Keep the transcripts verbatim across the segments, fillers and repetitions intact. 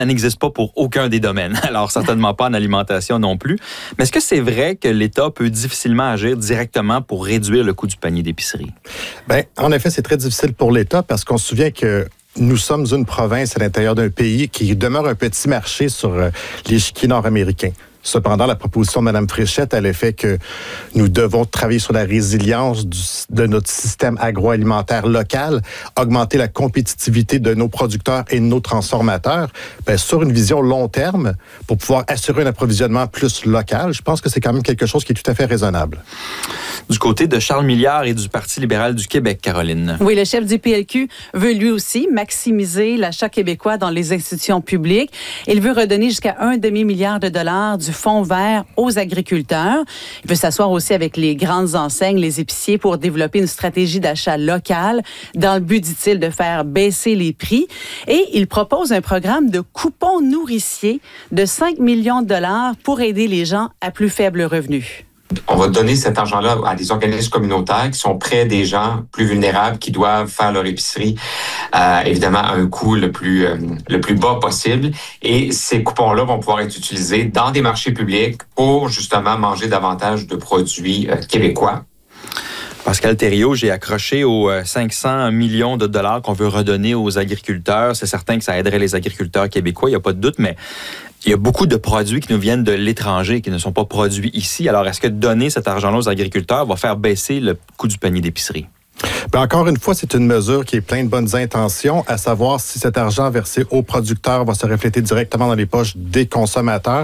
Ça n'existe pas pour aucun des domaines. Alors, certainement pas en alimentation non plus. Mais est-ce que c'est vrai que l'État peut difficilement agir directement pour réduire le coût du panier d'épicerie? Bien, en effet, c'est très difficile pour l'État parce qu'on se souvient que nous sommes une province à l'intérieur d'un pays qui demeure un petit marché sur l'échiquier nord-américain. Cependant, la proposition de Mme Fréchette, elle est fait que nous devons travailler sur la résilience du, de notre système agroalimentaire local, augmenter la compétitivité de nos producteurs et de nos transformateurs, bien, sur une vision long terme pour pouvoir assurer un approvisionnement plus local. Je pense que c'est quand même quelque chose qui est tout à fait raisonnable. Du côté de Charles Milliard et du Parti libéral du Québec, Caroline. Oui, le chef du P L Q veut lui aussi maximiser l'achat québécois dans les institutions publiques. Il veut redonner jusqu'à un demi-milliard de dollars du fonds vert aux agriculteurs. Il veut s'asseoir aussi avec les grandes enseignes, les épiciers, pour développer une stratégie d'achat locale dans le but, dit-il, de faire baisser les prix. Et il propose un programme de coupons nourriciers de cinq millions de dollars pour aider les gens à plus faible revenu. On va donner cet argent-là à des organismes communautaires qui sont près des gens plus vulnérables, qui doivent faire leur épicerie, euh, évidemment, à un coût le plus, euh, le plus bas possible. Et ces coupons-là vont pouvoir être utilisés dans des marchés publics pour, justement, manger davantage de produits euh, québécois. Pascal Thériault, j'ai accroché aux cinq cents millions de dollars qu'on veut redonner aux agriculteurs. C'est certain que ça aiderait les agriculteurs québécois, il n'y a pas de doute, mais il y a beaucoup de produits qui nous viennent de l'étranger, qui ne sont pas produits ici. Alors, est-ce que donner cet argent-là aux agriculteurs va faire baisser le coût du panier d'épicerie? Bien, encore une fois, c'est une mesure qui est pleine de bonnes intentions, à savoir si cet argent versé aux producteurs va se refléter directement dans les poches des consommateurs.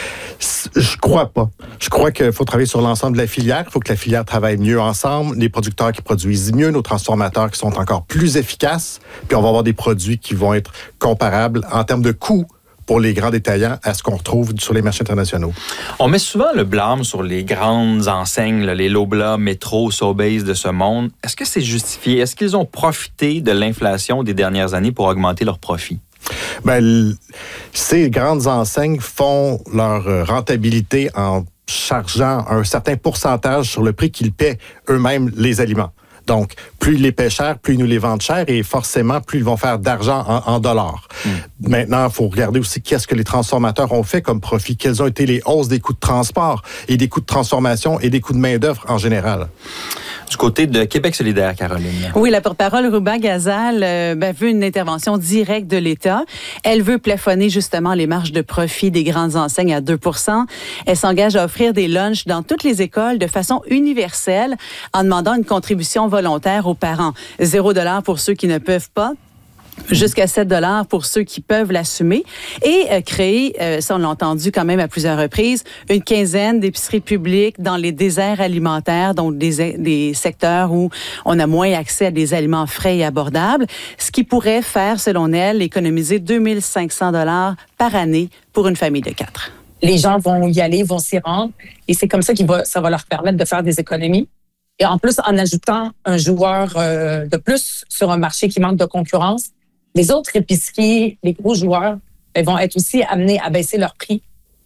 Je crois pas. Je crois qu'il faut travailler sur l'ensemble de la filière. Il faut que la filière travaille mieux ensemble. Les producteurs qui produisent mieux, nos transformateurs qui sont encore plus efficaces. Puis on va avoir des produits qui vont être comparables en termes de coûts pour les grands détaillants à ce qu'on retrouve sur les marchés internationaux. On met souvent le blâme sur les grandes enseignes, là, les Loblaw, Metro, Sobeys de ce monde. Est-ce que c'est justifié? Est-ce qu'ils ont profité de l'inflation des dernières années pour augmenter leurs profits? Bien, ces grandes enseignes font leur rentabilité en chargeant un certain pourcentage sur le prix qu'ils paient eux-mêmes les aliments. Donc, plus ils les paient cher, plus ils nous les vendent cher et forcément, plus ils vont faire d'argent en, en dollars. Mmh. Maintenant, il faut regarder aussi qu'est-ce que les transformateurs ont fait comme profit, quelles ont été les hausses des coûts de transport et des coûts de transformation et des coûts de main-d'œuvre en général. Du côté de Québec solidaire, Caroline. Oui, la porte-parole Ruba Gazal euh, ben, veut une intervention directe de l'État. Elle veut plafonner justement les marges de profit des grandes enseignes à deux pour cent. Elle s'engage à offrir des lunchs dans toutes les écoles de façon universelle en demandant une contribution volontaire aux parents. Zéro dollar pour ceux qui ne peuvent pas. Jusqu'à sept dollars pour ceux qui peuvent l'assumer et euh, créer, euh, ça on l'a entendu quand même à plusieurs reprises, une quinzaine d'épiceries publiques dans les déserts alimentaires, donc des, des secteurs où on a moins accès à des aliments frais et abordables, ce qui pourrait faire, selon elle, économiser deux mille cinq cents dollars par année pour une famille de quatre. Les gens vont y aller, vont s'y rendre et c'est comme ça que ça va leur permettre de faire des économies. Et en plus, en ajoutant un joueur euh, de plus sur un marché qui manque de concurrence, les autres épiceries, les gros joueurs, elles vont être aussi amenés à baisser leur prix.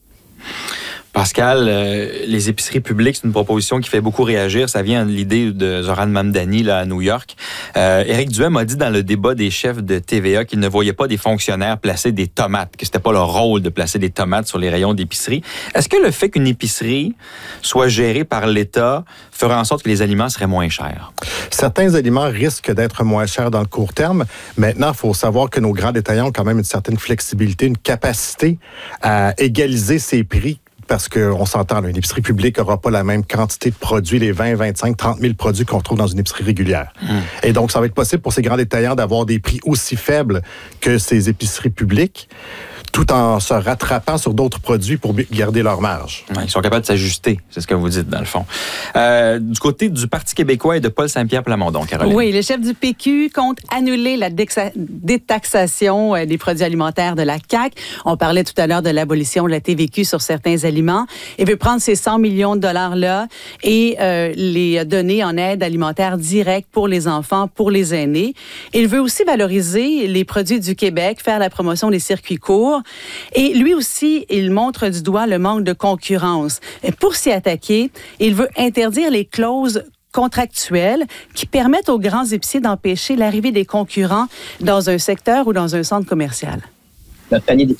Pascal, euh, les épiceries publiques, c'est une proposition qui fait beaucoup réagir. Ça vient de l'idée de Zoran Mamdani là, à New York. Euh, Éric Duhem a dit dans le débat des chefs de T V A qu'il ne voyait pas des fonctionnaires placer des tomates, que c'était pas leur rôle de placer des tomates sur les rayons d'épicerie. Est-ce que le fait qu'une épicerie soit gérée par l'État ferait en sorte que les aliments seraient moins chers? Certains aliments risquent d'être moins chers dans le court terme. Maintenant, il faut savoir que nos grands détaillants ont quand même une certaine flexibilité, une capacité à égaliser ces prix. Parce qu'on s'entend, là, une épicerie publique n'aura pas la même quantité de produits, les vingt, vingt-cinq, trente mille produits qu'on trouve dans une épicerie régulière. Mmh. Et donc, ça va être possible pour ces grands détaillants d'avoir des prix aussi faibles que ces épiceries publiques, tout en se rattrapant sur d'autres produits pour garder leur marge. Ouais, ils sont capables de s'ajuster, c'est ce que vous dites dans le fond. Euh, du côté du Parti québécois et de Paul Saint-Pierre Plamondon, Caroline. Oui, le chef du P Q compte annuler la déxa- détaxation des produits alimentaires de la C A Q. On parlait tout à l'heure de l'abolition de la T V Q sur certains aliments. Il veut prendre ces cent millions de dollars-là et euh, les donner en aide alimentaire directe pour les enfants, pour les aînés. Il veut aussi valoriser les produits du Québec, faire la promotion des circuits courts. Et lui aussi, il montre du doigt le manque de concurrence. Et pour s'y attaquer, il veut interdire les clauses contractuelles qui permettent aux grands épiciers d'empêcher l'arrivée des concurrents dans un secteur ou dans un centre commercial. Notre panier d'épicerie